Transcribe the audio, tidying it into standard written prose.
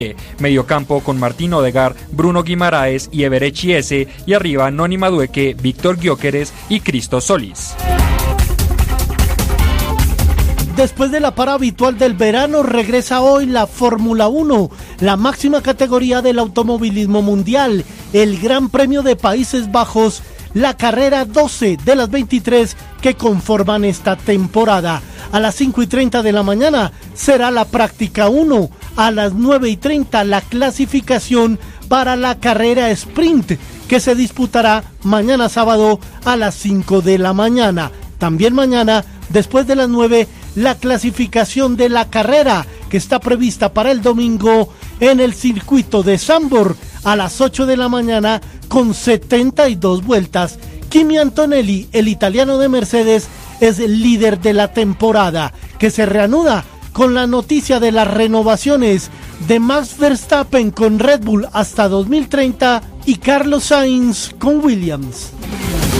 Mediocampo con Martín Odegaard, Bruno Guimaraes y Everett Chiese, y arriba Noni Madueke, Víctor Gyökeres y Christos Solís. Después de la para habitual del verano, regresa hoy la Fórmula 1, la máxima categoría del automovilismo mundial, el Gran Premio de Países Bajos, la carrera 12 de las 23 que conforman esta temporada. A las 5:30 de la mañana será la práctica 1, a las 9:30 la clasificación para la carrera sprint, que se disputará mañana sábado a las 5 de la mañana. También mañana, después de las 9, la clasificación de la carrera, que está prevista para el domingo en el circuito de Zandvoort a las 8 de la mañana con 72 vueltas. Kimi Antonelli, el italiano de Mercedes, es el líder de la temporada, que se reanuda con la noticia de las renovaciones de Max Verstappen con Red Bull hasta 2030 y Carlos Sainz con Williams.